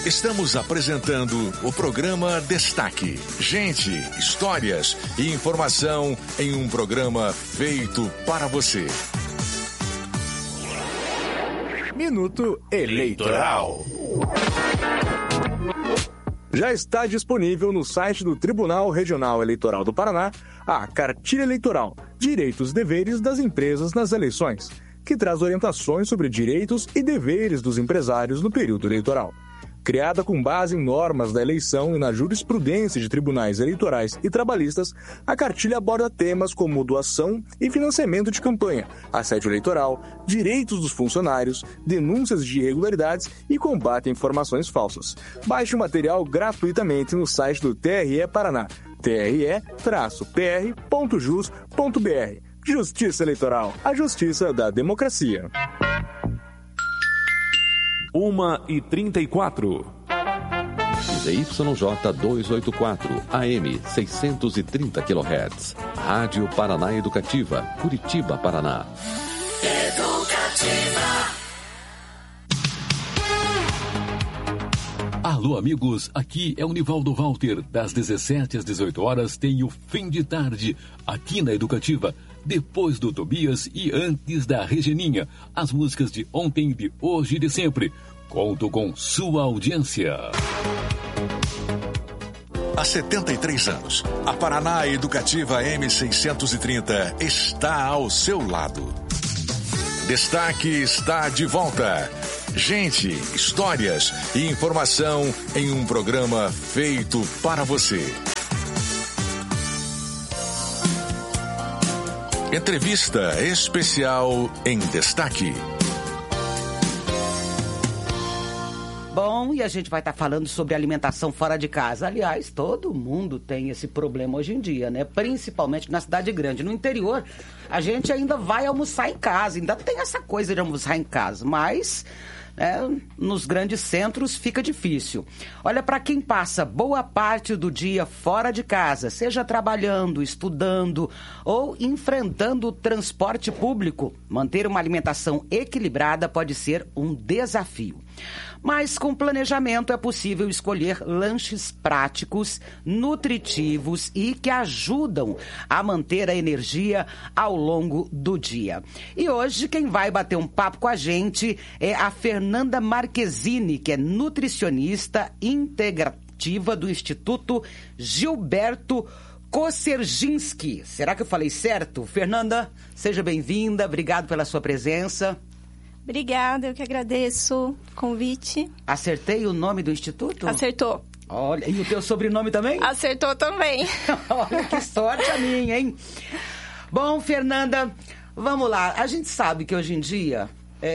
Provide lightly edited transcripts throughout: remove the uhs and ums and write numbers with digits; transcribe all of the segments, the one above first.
Estamos apresentando o programa Destaque. Gente, histórias e informação em um programa feito para você. Minuto Eleitoral. Já está disponível no site do Tribunal Regional Eleitoral do Paraná a Cartilha Eleitoral, Direitos e Deveres das Empresas nas Eleições, que traz orientações sobre direitos e deveres dos empresários no período eleitoral. Criada com base em normas da eleição e na jurisprudência de tribunais eleitorais e trabalhistas, a cartilha aborda temas como doação e financiamento de campanha, assédio eleitoral, direitos dos funcionários, denúncias de irregularidades e combate a informações falsas. Baixe o material gratuitamente no site do TRE Paraná, tre-pr.jus.br. Justiça Eleitoral, a justiça da democracia. 1h34. ZYJ 284, AM 630 kHz. Rádio Paraná Educativa, Curitiba, Paraná. Educativa. Alô, amigos, aqui é o Nivaldo Walter. Das 17 às 18 horas tem o Fim de Tarde, aqui na Educativa. Depois do Tobias e antes da Regeninha. As músicas de ontem, de hoje e de sempre. Conto com sua audiência. Há 73 anos, a Paraná Educativa M630 está ao seu lado. Destaque está de volta. Gente, histórias e informação em um programa feito para você. Entrevista especial em destaque. Bom, e a gente vai estar falando sobre alimentação fora de casa. Aliás, todo mundo tem esse problema hoje em dia, né? Principalmente na cidade grande. No interior, a gente ainda vai almoçar em casa. Ainda tem essa coisa de almoçar em casa, mas... nos grandes centros fica difícil. Olha, para quem passa boa parte do dia fora de casa, seja trabalhando, estudando ou enfrentando o transporte público, manter uma alimentação equilibrada pode ser um desafio. Mas com planejamento é possível escolher lanches práticos, nutritivos e que ajudam a manter a energia ao longo do dia. E hoje quem vai bater um papo com a gente é a Fernanda Marquezini, que é nutricionista integrativa do Instituto Gilberto Koserginski. Será que eu falei certo? Fernanda, seja bem-vinda, obrigado pela sua presença. Obrigada, eu que agradeço o convite. Acertei o nome do instituto? Acertou. Olha, e o teu sobrenome também? Acertou também. Olha, que sorte a minha, hein? Bom, Fernanda, vamos lá. A gente sabe que hoje em dia,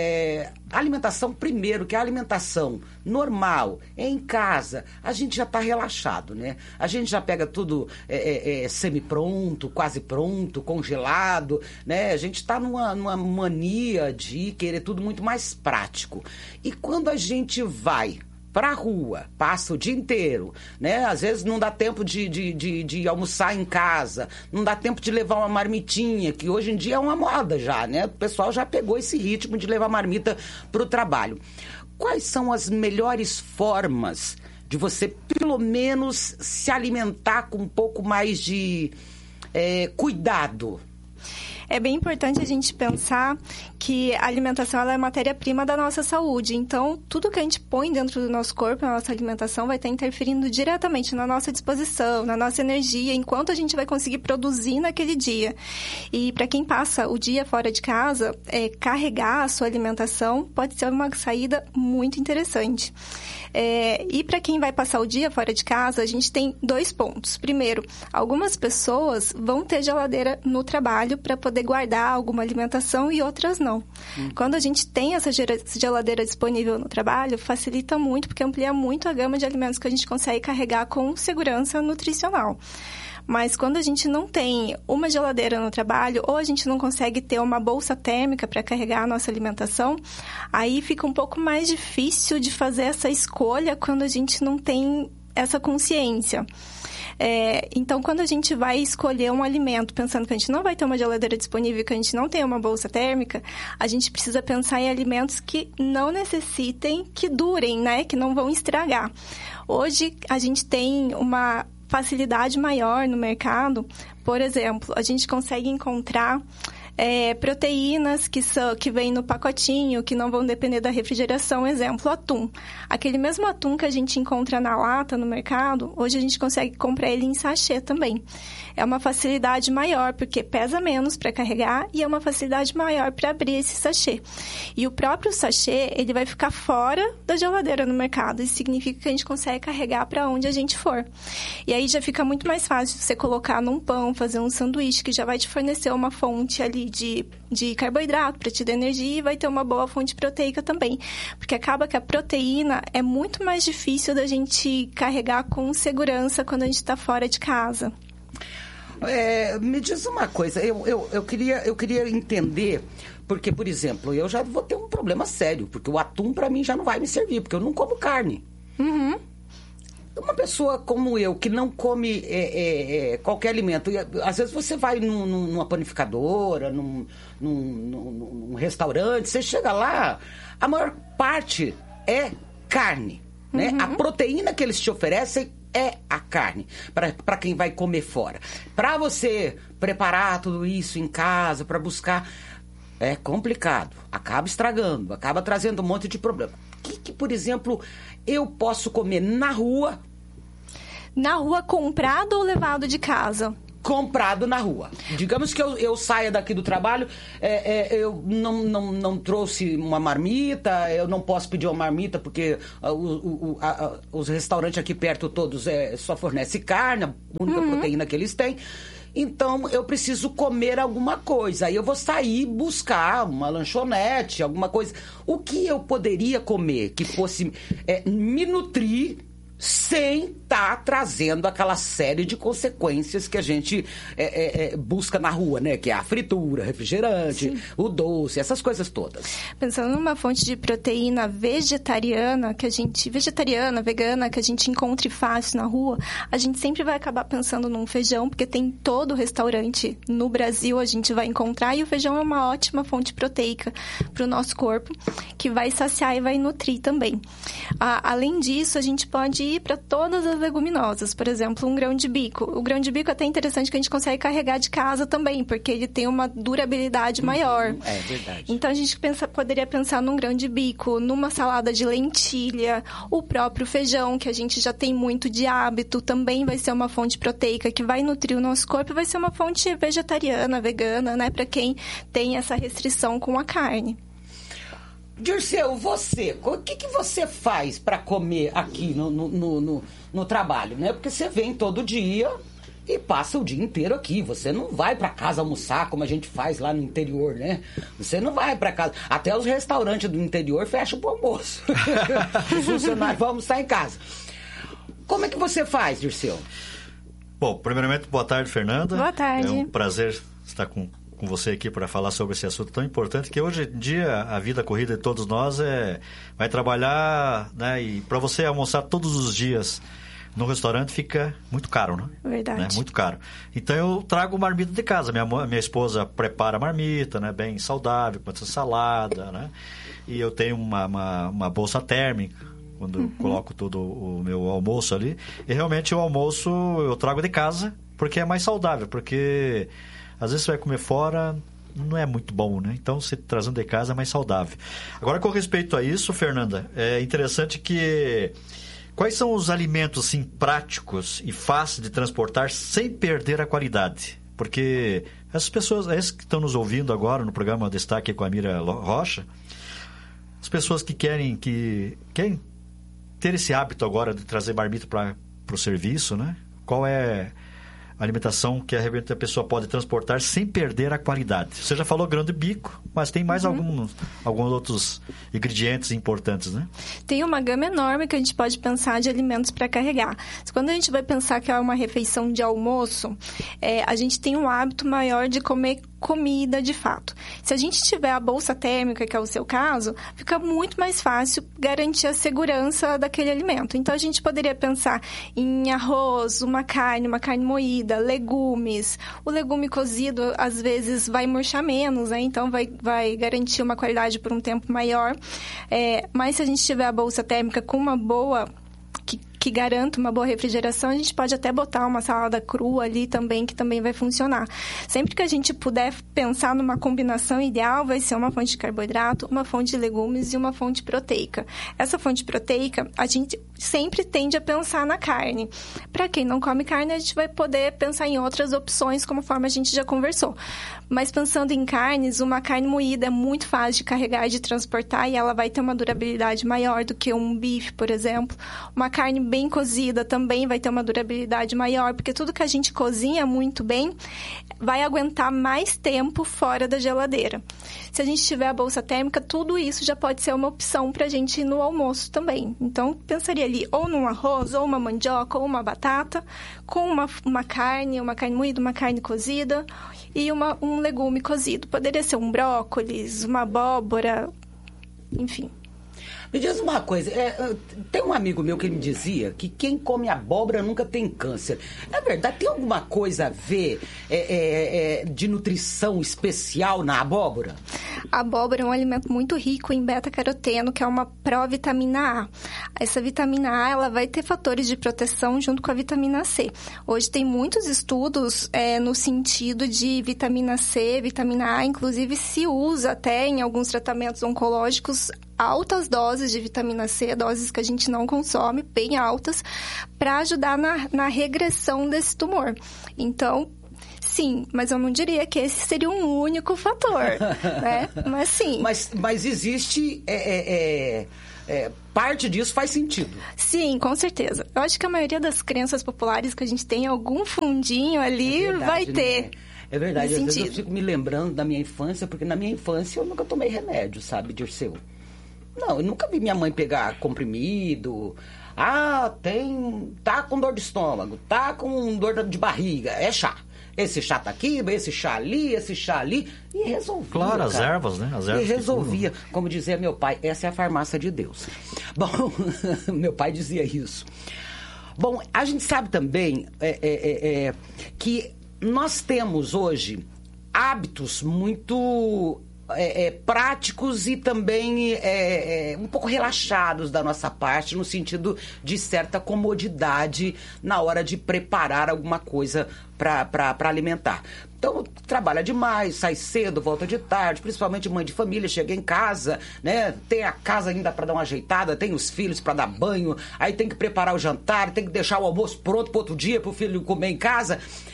a alimentação, primeiro, que a alimentação normal, em casa, a gente já está relaxado, né? A gente já pega tudo semi-pronto, quase pronto, congelado, né? A gente está numa mania de querer tudo muito mais prático. E quando a gente vai pra rua, passa o dia inteiro, né? Às vezes não dá tempo de almoçar em casa, não dá tempo de levar uma marmitinha, que hoje em dia é uma moda já, né? O pessoal já pegou esse ritmo de levar marmita pro trabalho. Quais são as melhores formas de você, pelo menos, se alimentar com um pouco mais de cuidado? É bem importante a gente pensar que a alimentação ela é matéria-prima da nossa saúde. Então, tudo que a gente põe dentro do nosso corpo, na nossa alimentação, vai estar interferindo diretamente na nossa disposição, na nossa energia, enquanto a gente vai conseguir produzir naquele dia. E para quem passa o dia fora de casa, carregar a sua alimentação pode ser uma saída muito interessante. E para quem vai passar o dia fora de casa, a gente tem 2 pontos. Primeiro, algumas pessoas vão ter geladeira no trabalho para poder guardar alguma alimentação e outras não. Quando a gente tem essa geladeira disponível no trabalho, facilita muito, porque amplia muito a gama de alimentos que a gente consegue carregar com segurança nutricional. Mas quando a gente não tem uma geladeira no trabalho, ou a gente não consegue ter uma bolsa térmica para carregar a nossa alimentação, aí fica um pouco mais difícil de fazer essa escolha quando a gente não tem essa consciência. Então, quando a gente vai escolher um alimento pensando que a gente não vai ter uma geladeira disponível, que a gente não tem uma bolsa térmica, a gente precisa pensar em alimentos que não necessitem, que durem, né? Que não vão estragar. Hoje, a gente tem uma facilidade maior no mercado. Por exemplo, a gente consegue encontrar proteínas que vêm no pacotinho, que não vão depender da refrigeração. Exemplo, atum. Aquele mesmo atum que a gente encontra na lata no mercado, hoje a gente consegue comprar ele em sachê também. É uma facilidade maior, porque pesa menos para carregar e é uma facilidade maior para abrir esse sachê. E o próprio sachê, ele vai ficar fora da geladeira no mercado. Isso significa que a gente consegue carregar para onde a gente for. E aí já fica muito mais fácil você colocar num pão, fazer um sanduíche, que já vai te fornecer uma fonte ali de carboidrato para te dar energia e vai ter uma boa fonte proteica também. Porque acaba que a proteína é muito mais difícil da gente carregar com segurança quando a gente está fora de casa. Me diz uma coisa, eu queria entender, porque, por exemplo, eu já vou ter um problema sério, porque o atum para mim já não vai me servir, porque eu não como carne. Uhum. Uma pessoa como eu, que não come qualquer alimento, às vezes você vai numa panificadora, num restaurante, você chega lá, a maior parte é carne, né? Uhum. A proteína que eles te oferecem é a carne, para quem vai comer fora. Para você preparar tudo isso em casa, para buscar, é complicado, acaba estragando, acaba trazendo um monte de problema. O que, por exemplo, eu posso comer na rua? Na rua, comprado ou levado de casa? Comprado na rua. Digamos que eu saia daqui do trabalho, eu não trouxe uma marmita, eu não posso pedir uma marmita porque os restaurantes aqui perto todos só fornecem carne, a única proteína que eles têm. Então, eu preciso comer alguma coisa. Aí eu vou sair buscar uma lanchonete, alguma coisa. O que eu poderia comer que fosse me nutrir sem estar trazendo aquela série de consequências que a gente busca na rua, né? Que é a fritura, refrigerante, sim, o doce, essas coisas todas. Pensando numa fonte de proteína vegetariana, vegana, que a gente encontre fácil na rua, a gente sempre vai acabar pensando num feijão, porque tem todo restaurante no Brasil a gente vai encontrar, e o feijão é uma ótima fonte proteica para o nosso corpo, que vai saciar e vai nutrir também. Além disso, a gente pode ir para todas as leguminosas, por exemplo, um grão de bico. O grão de bico é até interessante que a gente consegue carregar de casa também, porque ele tem uma durabilidade maior. É verdade. Então, a gente poderia pensar num grão de bico, numa salada de lentilha, o próprio feijão, que a gente já tem muito de hábito, também vai ser uma fonte proteica que vai nutrir o nosso corpo e vai ser uma fonte vegetariana, vegana, né, para quem tem essa restrição com a carne. Dirceu, você, o que você faz para comer aqui no trabalho, né? Porque você vem todo dia e passa o dia inteiro aqui. Você não vai para casa almoçar como a gente faz lá no interior, né? Você não vai para casa. Até os restaurantes do interior fecham pro almoço. Os funcionários vão almoçar em casa. Como é que você faz, Dirceu? Bom, primeiramente, boa tarde, Fernanda. Boa tarde. É um prazer estar com você aqui para falar sobre esse assunto tão importante, que hoje em dia a vida corrida de todos nós vai trabalhar, né, e para você almoçar todos os dias no restaurante fica muito caro, né? Verdade. Né? Muito caro. Então eu trago marmita de casa. Minha esposa prepara a marmita, né, bem saudável, com essa salada, né? E eu tenho uma bolsa térmica quando eu coloco todo o meu almoço ali. E realmente o almoço eu trago de casa porque é mais saudável, porque às vezes você vai comer fora, não é muito bom, né? Então, você trazendo de casa é mais saudável. Agora, com respeito a isso, Fernanda, é interessante que... Quais são os alimentos, assim, práticos e fáceis de transportar sem perder a qualidade? Porque essas pessoas, esses que estão nos ouvindo agora no programa Destaque com a Mira Rocha, as pessoas que querem ter esse hábito agora de trazer marmita para o serviço, né? Qual é alimentação que a pessoa pode transportar sem perder a qualidade? Você já falou grão de bico, mas tem mais alguns outros ingredientes importantes, né? Tem uma gama enorme que a gente pode pensar de alimentos para carregar. Quando a gente vai pensar que é uma refeição de almoço, a gente tem um hábito maior de comer comida de fato. Se a gente tiver a bolsa térmica, que é o seu caso, fica muito mais fácil garantir a segurança daquele alimento. Então, a gente poderia pensar em arroz, uma carne moída, legumes. O legume cozido, às vezes, vai murchar menos, né? Então, vai garantir uma qualidade por um tempo maior. Mas se a gente tiver a bolsa térmica com uma boa... que garanta uma boa refrigeração, a gente pode até botar uma salada crua ali também, que também vai funcionar. Sempre que a gente puder pensar numa combinação ideal, vai ser uma fonte de carboidrato, uma fonte de legumes e uma fonte proteica. Essa fonte proteica, a gente sempre tende a pensar na carne. Para quem não come carne, a gente vai poder pensar em outras opções, conforme a gente já conversou. Mas pensando em carnes, uma carne moída é muito fácil de carregar e de transportar e ela vai ter uma durabilidade maior do que um bife, por exemplo. Uma carne bem cozida também vai ter uma durabilidade maior, porque tudo que a gente cozinha muito bem vai aguentar mais tempo fora da geladeira. Se a gente tiver a bolsa térmica, tudo isso já pode ser uma opção para a gente ir no almoço também. Então, pensaria ali ou num arroz, ou uma mandioca, ou uma batata, com uma carne moída, uma carne cozida e um legume cozido. Poderia ser um brócolis, uma abóbora, enfim. Me diz uma coisa, tem um amigo meu que me dizia que quem come abóbora nunca tem câncer. É verdade? Tem alguma coisa a ver de nutrição especial na abóbora? A abóbora é um alimento muito rico em beta-caroteno, que é uma provitamina A. Essa vitamina A, ela vai ter fatores de proteção junto com a vitamina C. Hoje tem muitos estudos no sentido de vitamina C, vitamina A, inclusive se usa até em alguns tratamentos oncológicos altas doses de vitamina C, doses que a gente não consome, bem altas, para ajudar na regressão desse tumor. Então, sim, mas eu não diria que esse seria um único fator, né? Mas sim. Mas existe... parte disso faz sentido. Sim, com certeza. Eu acho que a maioria das crenças populares que a gente tem, algum fundinho ali vai ter. Né? É verdade, às vezes eu fico me lembrando da minha infância, porque na minha infância eu nunca tomei remédio, sabe, Dirceu? Não, eu nunca vi minha mãe pegar comprimido. Tá com dor de estômago, tá com dor de barriga, é chá. Esse chá tá aqui, esse chá ali. E resolvia. Claro, as ervas, né? As ervas e resolvia. Como dizia meu pai, essa é a farmácia de Deus. Bom, meu pai dizia isso. Bom, a gente sabe também que nós temos hoje hábitos muito... práticos e também um pouco relaxados da nossa parte, no sentido de certa comodidade na hora de preparar alguma coisa para alimentar. Então, trabalha demais, sai cedo, volta de tarde, principalmente mãe de família, chega em casa, né? Tem a casa ainda para dar uma ajeitada, tem os filhos para dar banho, aí tem que preparar o jantar, tem que deixar o almoço pronto para outro dia, para o filho comer em casa.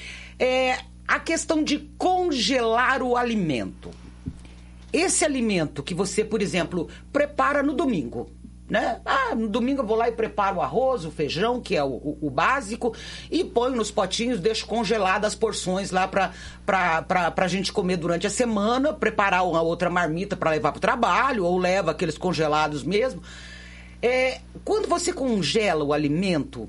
A questão de congelar o alimento. Esse alimento que você, por exemplo, prepara no domingo, né? No domingo eu vou lá e preparo o arroz, o feijão, que é o básico, e ponho nos potinhos, deixo congeladas as porções lá pra gente comer durante a semana, preparar uma outra marmita para levar pro trabalho, ou leva aqueles congelados mesmo. Quando você congela o alimento,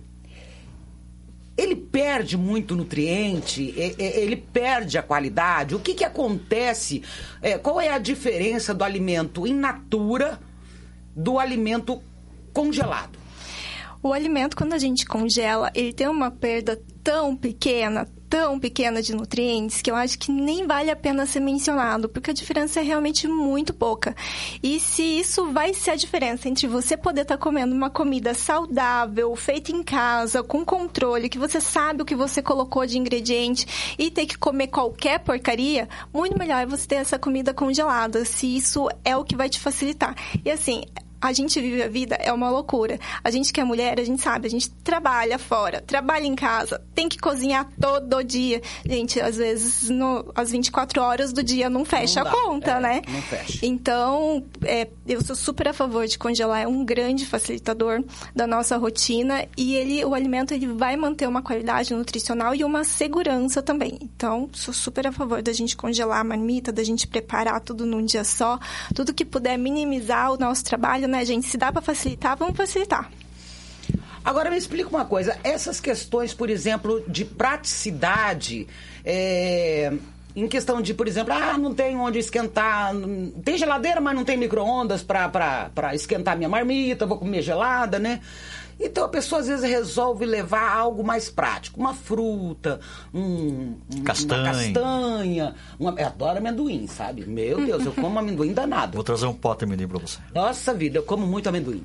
ele perde muito nutriente, ele perde a qualidade. O que acontece? Qual é a diferença do alimento in natura do alimento congelado? O alimento, quando a gente congela, ele tem uma perda tão pequena de nutrientes, que eu acho que nem vale a pena ser mencionado, porque a diferença é realmente muito pouca. E se isso vai ser a diferença entre você poder estar comendo uma comida saudável, feita em casa, com controle, que você sabe o que você colocou de ingrediente, e ter que comer qualquer porcaria, muito melhor é você ter essa comida congelada, se isso é o que vai te facilitar. E assim... A gente vive a vida, é uma loucura. A gente que é mulher, a gente sabe, a gente trabalha fora, trabalha em casa, tem que cozinhar todo dia. Gente, às vezes, às 24 horas do dia não fecha a conta, né? Não fecha. Então, eu sou super a favor de congelar, é um grande facilitador da nossa rotina e o alimento ele vai manter uma qualidade nutricional e uma segurança também. Então, sou super a favor da gente congelar a marmita, da gente preparar tudo num dia só, tudo que puder minimizar o nosso trabalho, né, gente? Se dá para facilitar, vamos facilitar. Agora me explica uma coisa, essas questões, por exemplo, de praticidade, em questão de, por exemplo, não tem onde esquentar, tem geladeira, mas não tem micro-ondas para esquentar minha marmita, vou comer gelada, né? Então a pessoa às vezes resolve levar algo mais prático, uma fruta, uma castanha, eu adoro amendoim, sabe? Meu Deus, eu como amendoim danado. Vou trazer um pote de amendoim para você. Nossa vida, eu como muito amendoim.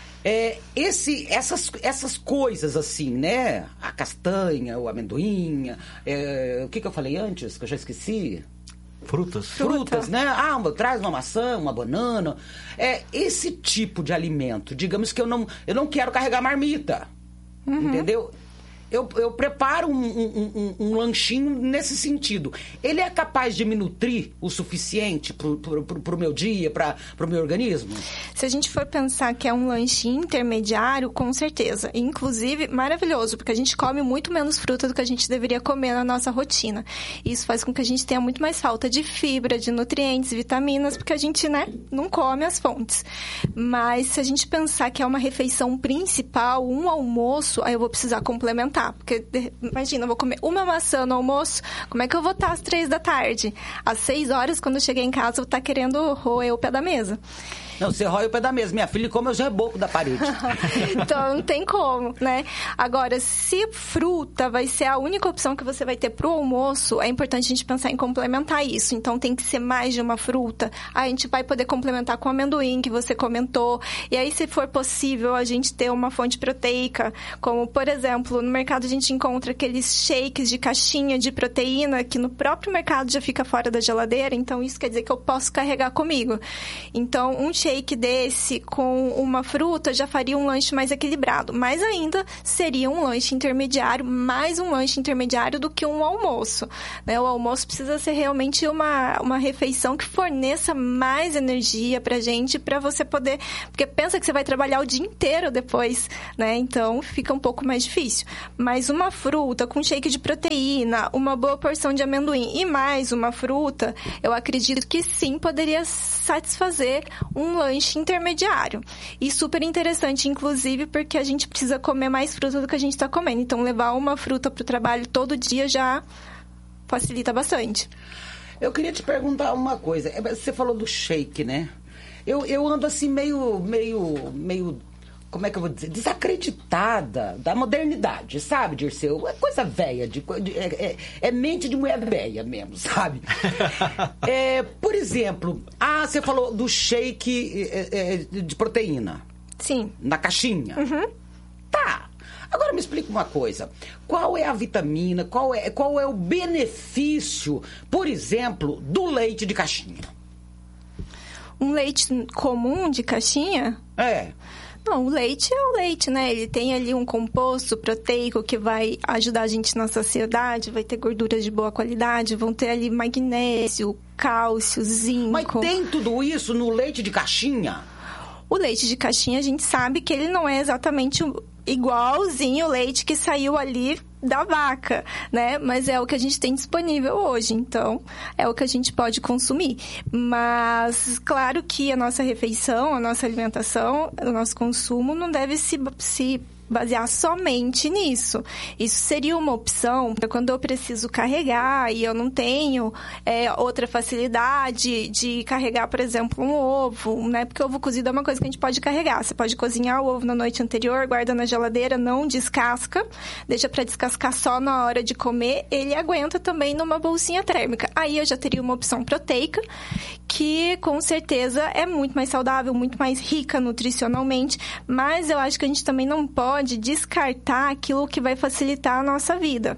Essas coisas assim, né? A castanha, o amendoim, o que eu falei antes, que eu já esqueci? Frutas, né? Traz uma maçã, uma banana. Esse tipo de alimento, digamos que eu não quero carregar marmita, entendeu? Eu preparo um lanchinho nesse sentido. Ele é capaz de me nutrir o suficiente pro meu dia, pro meu organismo? Se a gente for pensar que é um lanchinho intermediário, com certeza. Inclusive, maravilhoso, porque a gente come muito menos fruta do que a gente deveria comer na nossa rotina. Isso faz com que a gente tenha muito mais falta de fibra, de nutrientes, vitaminas, porque a gente, né, não come as fontes. Mas se a gente pensar que é uma refeição principal, um almoço, aí eu vou precisar complementar. Porque, imagina, eu vou comer uma maçã no almoço, como é que eu vou estar às 3 da tarde? Às 6 horas, quando eu cheguei em casa, eu vou estar querendo roer o pé da mesa. Não, você rói o pé da mesa. Minha filha come os rebocos da parede. Então, não tem como, né? Agora, se fruta vai ser a única opção que você vai ter pro almoço, é importante a gente pensar em complementar isso. Então, tem que ser mais de uma fruta. A gente vai poder complementar com o amendoim, que você comentou. E aí, se for possível, a gente ter uma fonte proteica, como, por exemplo, no mercado a gente encontra aqueles shakes de caixinha de proteína, que no próprio mercado já fica fora da geladeira. Então, isso quer dizer que eu posso carregar comigo. Então, um shake desse com uma fruta já faria um lanche mais equilibrado, mas ainda seria um lanche intermediário, mais um lanche intermediário do que um almoço, né? O almoço precisa ser realmente uma refeição que forneça mais energia pra gente, pra você poder, porque pensa que você vai trabalhar o dia inteiro depois, né? Então fica um pouco mais difícil, mas uma fruta com shake de proteína, uma boa porção de amendoim e mais uma fruta, eu acredito que sim, poderia satisfazer um lanche intermediário. E super interessante, inclusive, porque a gente precisa comer mais fruta do que a gente está comendo. Então, levar uma fruta para o trabalho todo dia já facilita bastante. Eu queria te perguntar uma coisa. Você falou do shake, né? Eu ando assim meio como é que eu vou dizer? Desacreditada da modernidade, sabe, Dirceu? É coisa velha, é mente de mulher velha mesmo, sabe? Por exemplo, você falou do shake de proteína. Sim. Na caixinha. Uhum. Tá. Agora me explica uma coisa. Qual é a vitamina, qual é o benefício, por exemplo, do leite de caixinha? Um leite comum de caixinha? Não, o leite é o leite, né? Ele tem ali um composto proteico que vai ajudar a gente na saciedade, vai ter gorduras de boa qualidade, vão ter ali magnésio, cálcio, zinco. Mas tem tudo isso no leite de caixinha? O leite de caixinha, a gente sabe que ele não é exatamente igualzinho o leite que saiu ali da vaca, né? Mas é o que a gente tem disponível hoje, então é o que a gente pode consumir. Mas, claro que a nossa refeição, a nossa alimentação, o nosso consumo não deve se basear somente nisso. Isso seria uma opção para quando eu preciso carregar e eu não tenho outra facilidade de carregar, por exemplo, um ovo, né? Porque ovo cozido é uma coisa que a gente pode carregar. Você pode cozinhar o ovo na noite anterior, guarda na geladeira, não descasca, deixa para descascar só na hora de comer. Ele aguenta também numa bolsinha térmica. Aí eu já teria uma opção proteica, que com certeza é muito mais saudável, muito mais rica nutricionalmente, mas eu acho que a gente também não pode descartar aquilo que vai facilitar a nossa vida.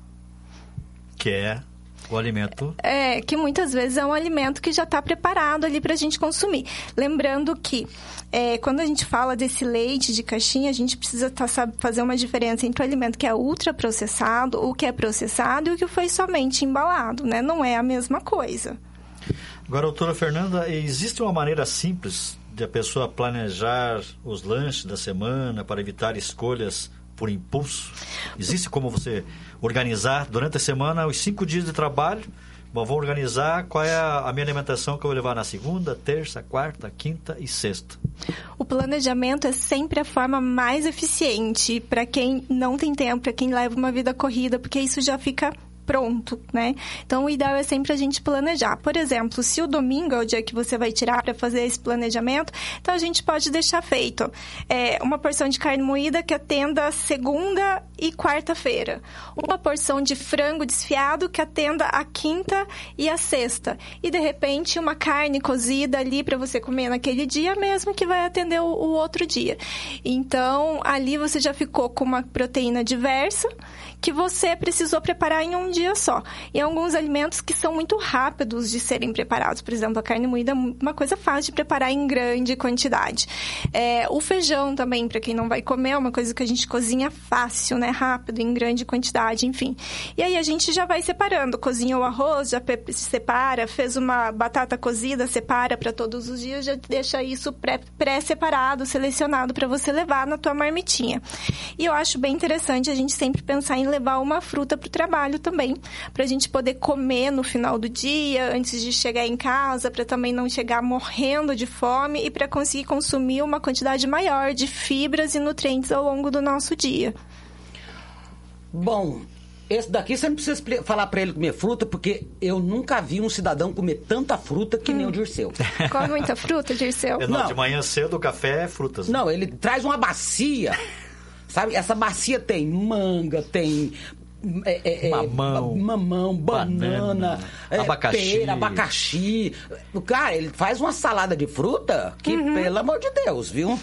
Que é o alimento... que muitas vezes é um alimento que já está preparado ali para a gente consumir. Lembrando que quando a gente fala desse leite de caixinha, a gente precisa fazer uma diferença entre o alimento que é ultraprocessado, o que é processado e o que foi somente embalado, né? Não é a mesma coisa. Agora, doutora Fernanda, existe uma maneira simples de a pessoa planejar os lanches da semana para evitar escolhas por impulso? Existe como você organizar durante a semana os 5 dias de trabalho? Bom, vou organizar qual é a minha alimentação que eu vou levar na segunda, terça, quarta, quinta e sexta. O planejamento é sempre a forma mais eficiente para quem não tem tempo, para quem leva uma vida corrida, porque isso já fica pronto, né? Então, o ideal é sempre a gente planejar. Por exemplo, se o domingo é o dia que você vai tirar para fazer esse planejamento, então a gente pode deixar feito uma porção de carne moída que atenda segunda e quarta-feira. Uma porção de frango desfiado que atenda a quinta e a sexta. E, de repente, uma carne cozida ali para você comer naquele dia mesmo que vai atender o outro dia. Então, ali você já ficou com uma proteína diversa que você precisou preparar em um dia só. E alguns alimentos que são muito rápidos de serem preparados. Por exemplo, a carne moída é uma coisa fácil de preparar em grande quantidade. O feijão também, para quem não vai comer, é uma coisa que a gente cozinha fácil, né? Rápido, em grande quantidade, enfim. E aí a gente já vai separando. Cozinha o arroz, já separa. Fez uma batata cozida, separa para todos os dias. Já deixa isso pré-separado, selecionado para você levar na tua marmitinha. E eu acho bem interessante a gente sempre pensar em levar uma fruta para o trabalho também, para a gente poder comer no final do dia, antes de chegar em casa, para também não chegar morrendo de fome e para conseguir consumir uma quantidade maior de fibras e nutrientes ao longo do nosso dia. Bom, esse daqui você não precisa falar para ele comer fruta, porque eu nunca vi um cidadão comer tanta fruta que nem o Dirceu. Come muita fruta, Dirceu? Não, de manhã cedo o café é frutas. Não, ele traz uma bacia. Sabe, essa bacia tem manga, tem mamão, banana, abacaxi. Pera, abacaxi. Cara, ele faz uma salada de fruta que, pelo amor de Deus, viu?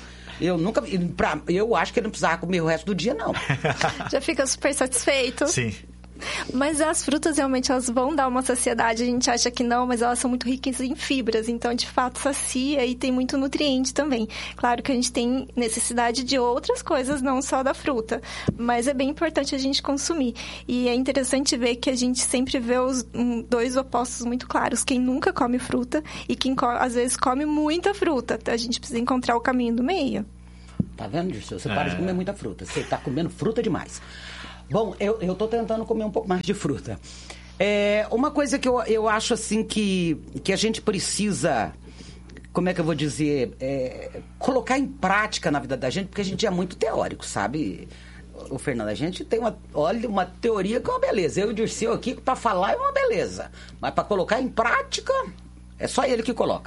Eu acho que ele não precisava comer o resto do dia, não. Já fica super satisfeito? Sim. Mas as frutas, realmente, elas vão dar uma saciedade. A gente acha que não, mas elas são muito ricas em fibras. Então, de fato, sacia e tem muito nutriente também. Claro que a gente tem necessidade de outras coisas, não só da fruta. Mas é bem importante a gente consumir. E é interessante ver que a gente sempre vê os dois opostos muito claros. Quem nunca come fruta e quem, às vezes, come muita fruta. A gente precisa encontrar o caminho do meio. Tá vendo, Dirceu? Você para de comer muita fruta. Você tá comendo fruta demais. Bom, eu tô tentando comer um pouco mais de fruta. Uma coisa que eu acho, assim, que a gente precisa, como é que eu vou dizer, colocar em prática na vida da gente, porque a gente é muito teórico, sabe, o Fernando? A gente tem uma teoria que é uma beleza. Eu e o Dirceu aqui, pra falar, é uma beleza. Mas pra colocar em prática, é só ele que coloca.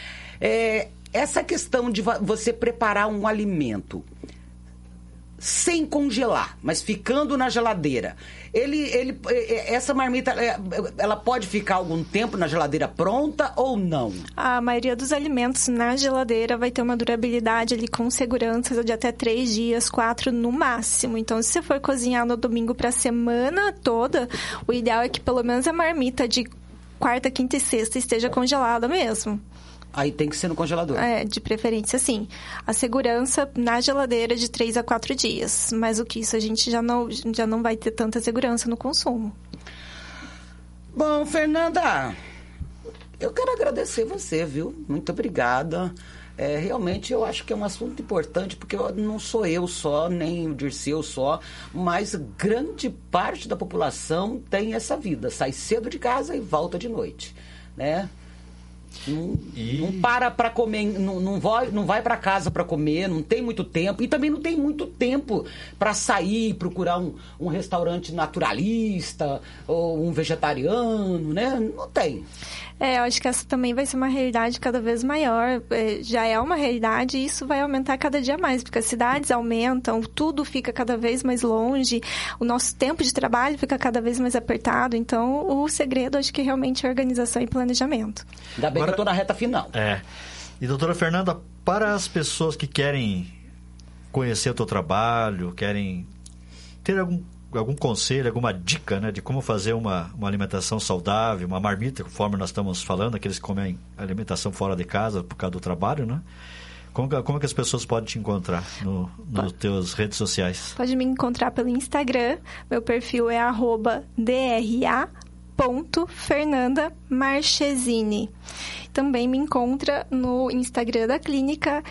Essa questão de você preparar um alimento sem congelar, mas ficando na geladeira. Essa marmita, ela pode ficar algum tempo na geladeira pronta ou não? A maioria dos alimentos na geladeira vai ter uma durabilidade ali com segurança de até 3 dias, 4 no máximo. Então, se você for cozinhar no domingo para a semana toda, o ideal é que pelo menos a marmita de quarta, quinta e sexta esteja congelada mesmo. Aí tem que ser no congelador. De preferência, sim. A segurança na geladeira de 3 a 4 dias. Mais do que isso, a gente já não vai ter tanta segurança no consumo. Bom, Fernanda, eu quero agradecer você, viu? Muito obrigada. Realmente eu acho que é um assunto importante, porque não sou eu só, nem o Dirceu só, mas grande parte da população tem essa vida. Sai cedo de casa e volta de noite, né? Não para comer, não vai para casa para comer, não tem muito tempo, e também não tem muito tempo para sair, procurar um restaurante naturalista ou um vegetariano, né? Não tem. Eu acho que essa também vai ser uma realidade cada vez maior. Já é uma realidade e isso vai aumentar cada dia mais, porque as cidades aumentam, tudo fica cada vez mais longe, o nosso tempo de trabalho fica cada vez mais apertado. Então, o segredo, acho que realmente é organização e planejamento. Ainda bem que eu estou na reta final. E, doutora Fernanda, para as pessoas que querem conhecer o teu trabalho, querem ter algum conselho, alguma dica, né, de como fazer uma alimentação saudável, uma marmita, conforme nós estamos falando, aqueles que comem alimentação fora de casa por causa do trabalho, né? Como que as pessoas podem te encontrar nos teus redes sociais? Pode me encontrar pelo Instagram. Meu perfil é @dra.fernandamarchesini. Também me encontra no Instagram da clínica,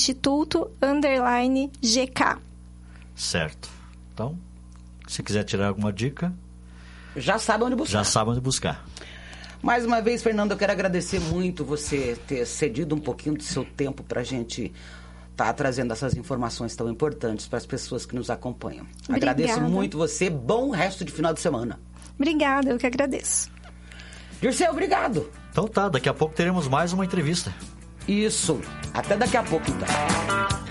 Instituto_GK. Certo. Então, se quiser tirar alguma dica, já sabe onde buscar. Mais uma vez, Fernanda, eu quero agradecer muito você ter cedido um pouquinho do seu tempo para a gente estar trazendo essas informações tão importantes para as pessoas que nos acompanham. Obrigada. Agradeço muito você. Bom resto de final de semana. Obrigada, eu que agradeço. Dirceu, obrigado. Então tá, daqui a pouco teremos mais uma entrevista. Isso. Até daqui a pouco, então.